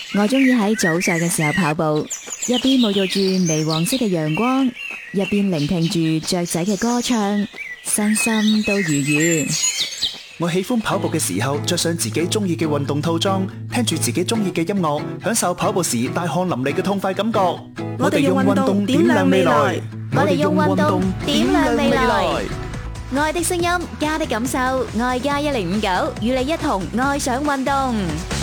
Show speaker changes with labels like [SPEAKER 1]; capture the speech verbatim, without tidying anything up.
[SPEAKER 1] 我中意喺早上嘅時候跑步，一邊沐浴住微黃色嘅陽光，一邊聆聽住雀仔嘅歌唱，身心都愉悅。
[SPEAKER 2] 我喜歡跑步嘅時候着上自己中意嘅運動套裝，聽住自己中意嘅音樂，享受跑步時大汗淋漓嘅痛快感覺。
[SPEAKER 3] 我哋用運動點亮未來，
[SPEAKER 1] 我哋用運動點亮未來。愛的聲音，家的感受，愛加一零五九，與你一同愛上運動。